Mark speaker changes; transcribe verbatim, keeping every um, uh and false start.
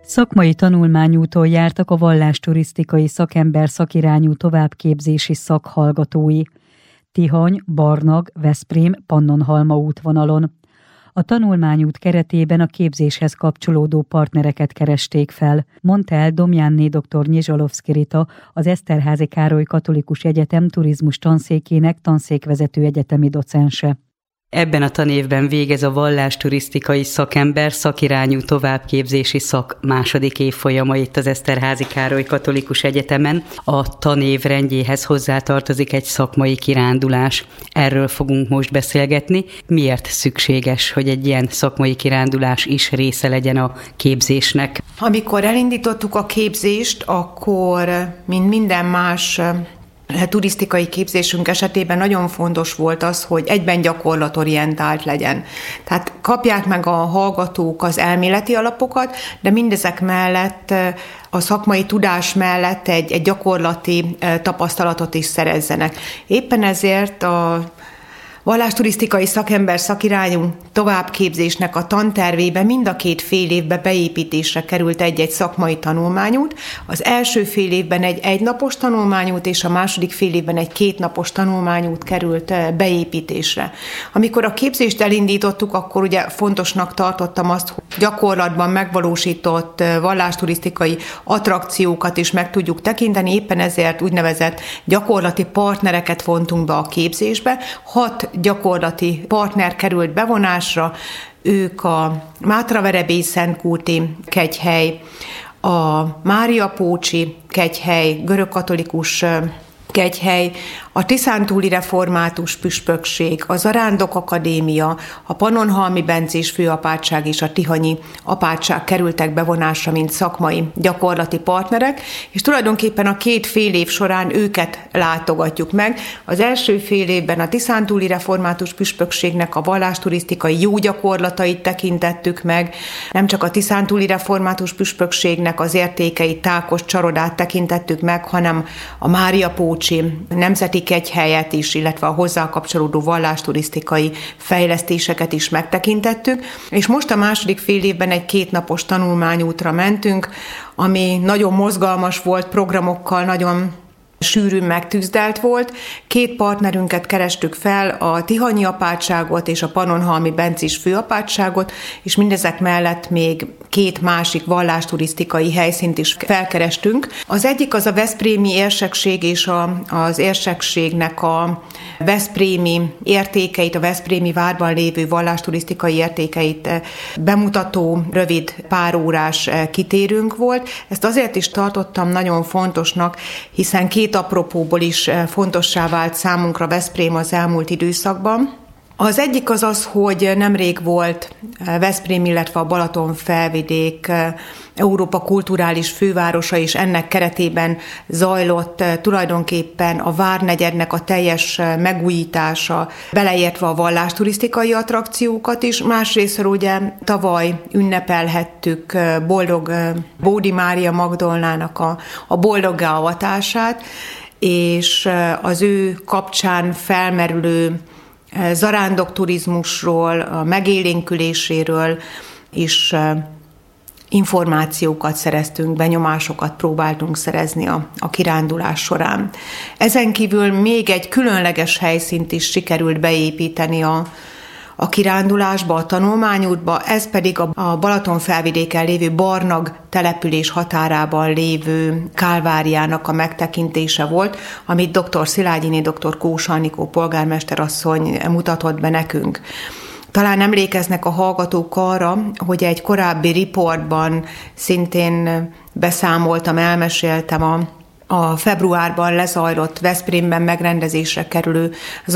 Speaker 1: Szakmai tanulmányúton jártak a vallásturisztikai szakember szakirányú továbbképzési szakhallgatói. Tihany, Barnag, Veszprém, Pannonhalma útvonalon. A tanulmányút keretében a képzéshez kapcsolódó partnereket keresték fel, mondta el Domjánné dr. Nyizsalovszky Rita, az Eszterházy Károly Katolikus Egyetem turizmus tanszékének tanszékvezető egyetemi docense.
Speaker 2: Ebben a tanévben végez a vallásturisztikai szakember szakirányú továbbképzési szak második évfolyama itt az Eszterházy Károly Katolikus Egyetemen. A tanév rendjéhez hozzátartozik egy szakmai kirándulás. Erről fogunk most beszélgetni. Miért szükséges, hogy egy ilyen szakmai kirándulás is része legyen a képzésnek?
Speaker 3: Amikor elindítottuk a képzést, akkor, mint minden más turisztikai képzésünk esetében nagyon fontos volt az, hogy egyben gyakorlatorientált legyen. Tehát kapják meg a hallgatók az elméleti alapokat, de mindezek mellett a szakmai tudás mellett egy, egy gyakorlati tapasztalatot is szerezzenek. Éppen ezért a vallásturisztikai szakember szakirányú továbbképzésnek a tantervébe mind a két fél évben beépítésre került egy-egy szakmai tanulmányút. Az első fél évben egy egynapos tanulmányút, és a második fél évben egy kétnapos tanulmányút került beépítésre. Amikor a képzést elindítottuk, akkor ugye fontosnak tartottam azt, hogy gyakorlatban megvalósított vallásturisztikai attrakciókat is meg tudjuk tekinteni, éppen ezért úgynevezett gyakorlati partnereket vontunk be a képzésbe. Hat gyakorlati partner került bevonásra, ők a Mátraverebély-Szentkúti kegyhely, a Máriapócsi kegyhely, görögkatolikus kegyhely, a Tiszántúli Református Püspökség, a Zarándok Akadémia, a Pannonhalmi Bencés Főapátság és a Tihanyi Apátság kerültek bevonásra, mint szakmai gyakorlati partnerek, és tulajdonképpen a két fél év során őket látogatjuk meg. Az első fél évben a Tiszántúli Református Püspökségnek a vallásturisztikai jó gyakorlatait tekintettük meg, nem csak a Tiszántúli Református Püspökségnek az értékeit, Tákos csarodát tekintettük meg, hanem a Máriapócsi Nemzeti Kegyhelyet is, illetve a hozzá kapcsolódó vallásturisztikai fejlesztéseket is megtekintettük, és most a második fél évben egy kétnapos tanulmányútra mentünk, ami nagyon mozgalmas volt, programokkal nagyon sűrűn megtűzdelt volt. Két partnerünket kerestük fel, a Tihanyi Apátságot és a Pannonhalmi Bencés Főapátságot, és mindezek mellett még két másik vallásturisztikai helyszínt is felkerestünk. Az egyik az a veszprémi érsekség és a, az érsekségnek a veszprémi értékeit, a veszprémi várban lévő vallásturisztikai értékeit bemutató rövid párórás kitérőnk volt. Ezt azért is tartottam nagyon fontosnak, hiszen két apropóból is fontossá vált számunkra Veszprém az elmúlt időszakban. Az egyik az az, hogy nemrég volt Veszprém, illetve a Balaton-felvidék Európa kulturális fővárosa, és ennek keretében zajlott tulajdonképpen a Várnegyednek a teljes megújítása, beleértve a vallásturisztikai attrakciókat is. Másrésztről ugye tavaly ünnepelhettük boldog Bódi Mária Magdolnának a, a boldoggá avatását, és az ő kapcsán felmerülő zarándokturizmusról, a megélénküléséről is információkat szereztünk, benyomásokat próbáltunk szerezni a, a kirándulás során. Ezen kívül még egy különleges helyszínt is sikerült beépíteni a, a kirándulásba, a tanulmányútba, ez pedig a, a Balaton-felvidéken lévő Barnag település határában lévő Kálváriának a megtekintése volt, amit dr. Szilágyiné dr. Kós Anikó polgármesterasszony mutatott be nekünk. Talán emlékeznek a hallgatók arra, hogy egy korábbi riportban szintén beszámoltam, elmeséltem a, a februárban lezajlott Veszprémben megrendezésre kerülő